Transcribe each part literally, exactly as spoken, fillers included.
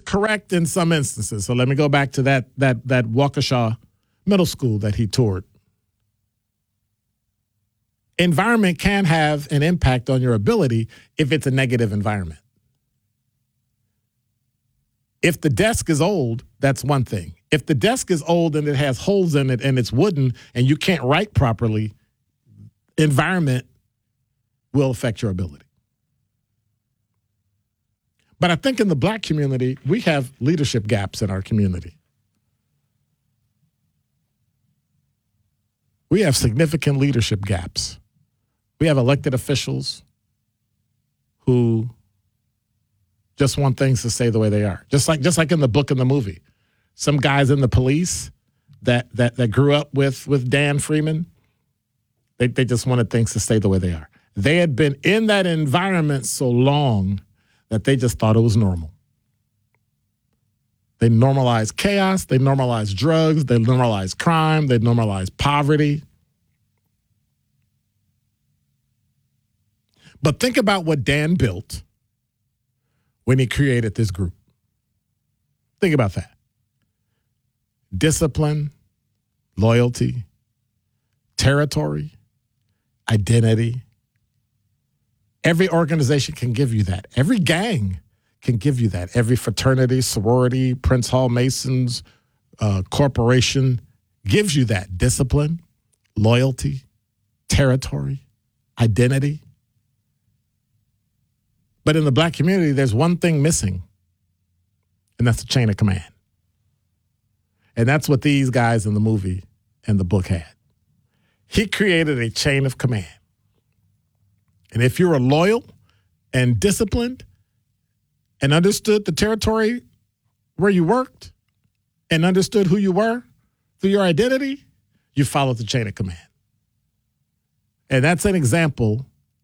correct in some instances. So let me go back to that that that Waukesha Middle School that he toured. Environment can have an impact on your ability if it's a negative environment. If the desk is old, that's one thing. If the desk is old and it has holes in it and it's wooden and you can't write properly, environment will affect your ability. But I think in the black community, we have leadership gaps in our community. We have significant leadership gaps. We have elected officials who just want things to stay the way they are. Just like just like in the book and the movie. Some guys in the police that that that grew up with, with Dan Freeman, they, they just wanted things to stay the way they are. They had been in that environment so long that they just thought it was normal. They normalized chaos. They normalized drugs. They normalized crime. They normalized poverty. But think about what Dan built when he created this group. Think about that. Discipline, loyalty, territory, identity. Every organization can give you that. Every gang can give you that. Every fraternity, sorority, Prince Hall Masons, uh, corporation gives you that. Discipline, loyalty, territory, identity. But in the black community, there's one thing missing, and that's the chain of command. And that's what these guys in the movie and the book had. He created a chain of command. And if you were loyal and disciplined and understood the territory where you worked and understood who you were through your identity, you followed the chain of command. And that's an example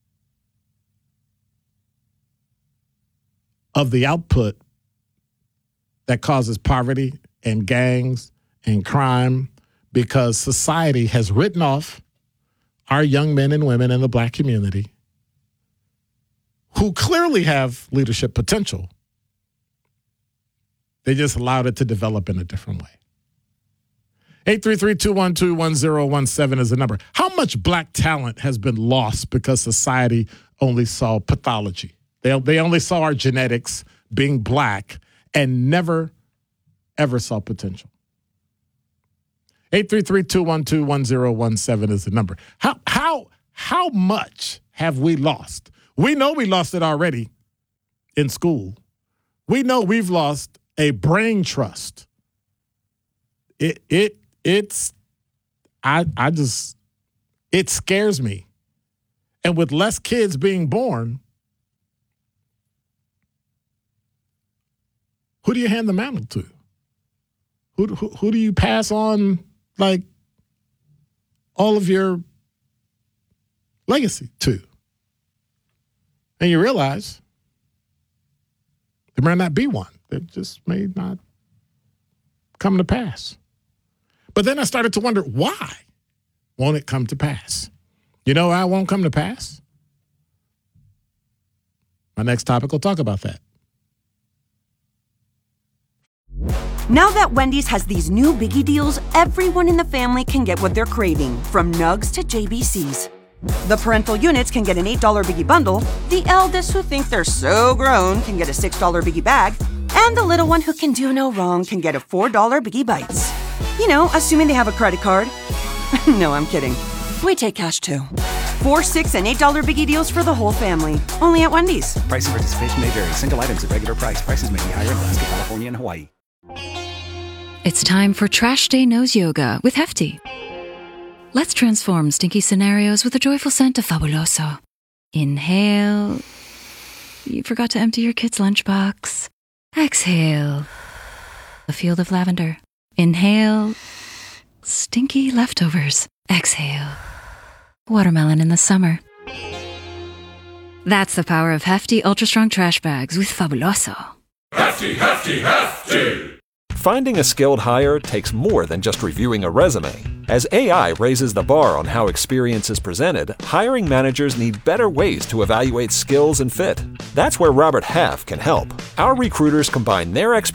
of the output that causes poverty and gangs and crime, because society has written off our young men and women in the black community who clearly have leadership potential. They just allowed it to develop in a different way. eight three three, two one two, one zero one seven is the number. How much black talent has been lost because society only saw pathology? They, they only saw our genetics being black and never, ever saw potential. eight three three, two one two, one zero one seven is the number. How, how, how much have we lost? We know we lost it already in school. We know we've lost a brain trust. It it it's I I just it scares me. And with less kids being born, who do you hand the mantle to? Who who, who do you pass on, like, all of your legacy to? And you realize there may not be one. It just may not come to pass. But then I started to wonder, why won't it come to pass? You know why it won't come to pass? My next topic will talk about that. Now that Wendy's has these new biggie deals, everyone in the family can get what they're craving, from nugs to J B Cs. The parental units can get an eight dollar biggie bundle, the eldest who think they're so grown can get a six dollar biggie bag, and the little one who can do no wrong can get a four dollar biggie bites. You know, assuming they have a credit card. No, I'm kidding. We take cash too. Four, six, and eight dollar biggie deals for the whole family. Only at Wendy's. Price and participation may vary. Single items at regular price. Prices may be higher in Alaska, California, and Hawaii. It's time for Trash Day Nose Yoga with Hefty. Let's transform stinky scenarios with a joyful scent of Fabuloso. Inhale. You forgot to empty your kid's lunchbox. Exhale. A field of lavender. Inhale. Stinky leftovers. Exhale. Watermelon in the summer. That's the power of Hefty Ultra Strong Trash Bags with Fabuloso. Hefty, hefty, hefty! Finding a skilled hire takes more than just reviewing a resume. As A I raises the bar on how experience is presented, hiring managers need better ways to evaluate skills and fit. That's where Robert Half can help. Our recruiters combine their expertise